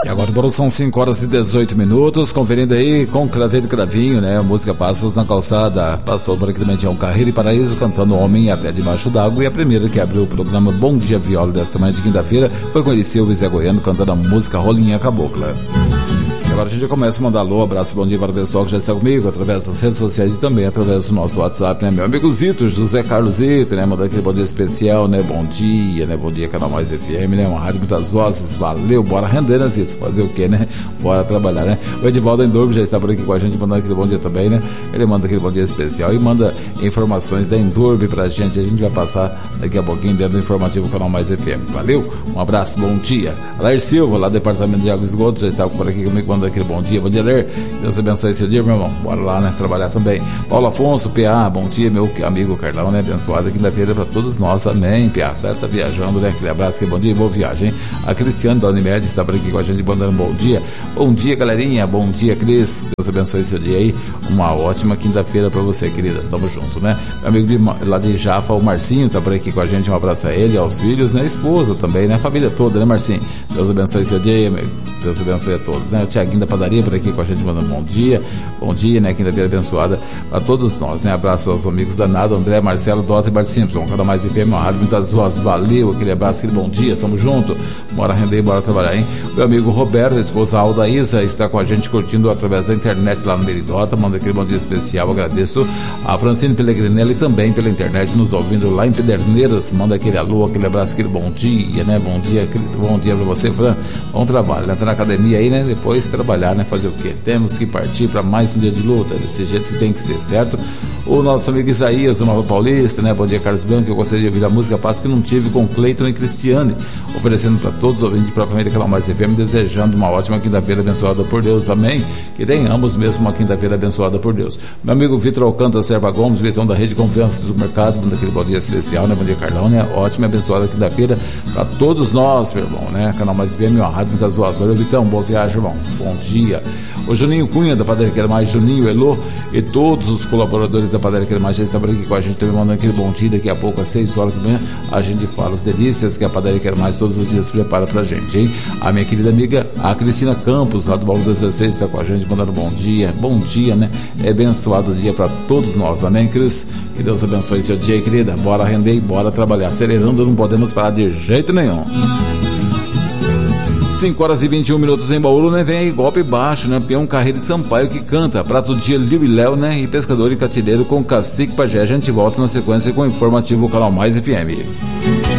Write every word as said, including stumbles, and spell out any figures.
Agora agora são cinco horas e dezoito minutos, conferindo aí com Craveiro e Cravinho, né? A música Passos na Calçada. Passou por aqui também Tião Carreiro e Paraíso cantando Homem Até Debaixo d'Água. E a primeira que abriu o programa Bom Dia Viola desta manhã de quinta-feira foi com ele, Silvio Zé Goiano, cantando a música Rolinha Cabocla. Agora a gente começa a mandar alô, abraço, bom dia para o pessoal que já está comigo através das redes sociais e também através do nosso WhatsApp, né? Meu amigo Zito, José Carlos Zito, né? Mandando aquele bom dia especial, né? Bom dia, né? Bom dia, Canal Mais F M, né? Uma rádio com muitas vozes, valeu, bora render, né, Zito? Fazer o quê, né? Bora trabalhar, né? O Edivaldo Endurbe já está por aqui com a gente, mandando aquele bom dia também, né? Ele manda aquele bom dia especial e manda informações da Endurbe pra gente, a gente vai passar daqui a pouquinho dentro do informativo Canal Mais F M, valeu? Um abraço, bom dia. Alair Silva, lá do Departamento de Água e Esgoto, já está por aqui comigo, mandando aquele bom dia, bom dia, Ler. Deus abençoe seu dia, meu irmão. Bora lá, né? Trabalhar também. Paulo Afonso, P A, bom dia, meu amigo Carlão, né? Abençoada quinta-feira pra todos nós, amém, P A. Tá, tá viajando, né? Aquele abraço, que bom dia e boa viagem. A Cristiane da Unimed está por aqui com a gente, mandando um bom dia. Bom dia, galerinha. Bom dia, Cris. Deus abençoe seu dia aí. Uma ótima quinta-feira pra você, querida. Tamo junto, né? Meu amigo de, lá de Jafa, o Marcinho, tá por aqui com a gente. Um abraço a ele, aos filhos, né? A esposa também, né? A família toda, né, Marcinho? Deus abençoe seu dia aí, amigo. Deus abençoe a todos, né? O Tiaguinho da Padaria por aqui com a gente, mandando um bom dia. Bom dia, né? Quinta-feira abençoada a todos nós, né? Abraço aos amigos danados, André, Marcelo, Dota e Bart Simpson. Cada mais de P M, uma rádio, muitas vozes. Valeu, aquele abraço, aquele bom dia. Tamo junto. Bora render, bora trabalhar, hein? Meu amigo Roberto, a esposa Alda Isa, está com a gente curtindo através da internet lá no Meridota. Manda aquele bom dia especial. Agradeço a Francine Pellegrinelli também pela internet, nos ouvindo lá em Pederneiras. Manda aquele alô, aquele abraço, aquele bom dia, né? Bom dia, aquele bom dia pra você, Fran. Bom trabalho, né? Tá na academia aí, né? Depois trabalhar, né? Fazer o quê? Temos que partir para mais um dia de luta, desse jeito que tem que ser, certo? O nosso amigo Isaías, do Nova Paulista, né? Bom dia, Carlos Branco. Eu gostaria de ouvir a música Paz que não tive com Cleiton e Cristiane, oferecendo para todos os ouvintes, para a família Canal Mais F M, desejando uma ótima quinta-feira abençoada por Deus, amém? Que tenhamos mesmo uma quinta-feira abençoada por Deus. Meu amigo Vitor Alcântara Serva Gomes, Vitão da Rede Confiança do Mercado, dando aquele bom dia especial, né? Bom dia, Carlão, né? Ótima e abençoada quinta-feira para todos nós, meu irmão, né? Canal Mais F M, uma rádio, muitas vozes. Valeu, Vitão, boa viagem, irmão. Bom dia. O Juninho Cunha, da Padaria Quero Mais, Juninho, Elô e todos os colaboradores da Padaria Quero Mais já estão por aqui com a gente, também mandando aquele bom dia. Daqui a pouco, às seis horas da manhã, a gente fala as delícias que a Padaria Quero Mais todos os dias prepara pra gente, hein? A minha querida amiga, a Cristina Campos, lá do Baú dezesseis, está com a gente, mandando bom dia. Bom dia, né? É abençoado o dia pra todos nós, amém, Cris? Que Deus abençoe seu dia, querida. Bora render e bora trabalhar. Acelerando, não podemos parar de jeito nenhum. cinco horas e vinte e um minutos em Baú, né? Vem aí golpe baixo, né? Peão Carreiro de Sampaio que canta. Prato do dia, Liu e Léo, né? E Pescador e Catilheiro com Cacique Pajé. A gente volta na sequência com o informativo Canal Mais F M.